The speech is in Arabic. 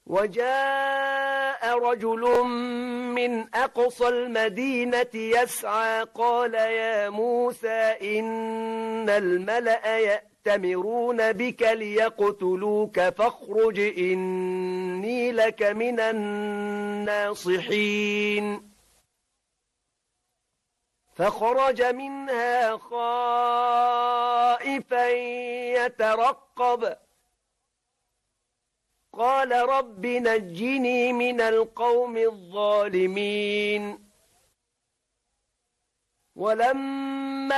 وجاء رجل من أقصى المدينة يسعى قال يا موسى إن الملأ يأتمرون بك ليقتلوك فاخرج إني لك من الناصحين فخرج منها خائفا يترقب قال رب نجني من القوم الظالمين ولما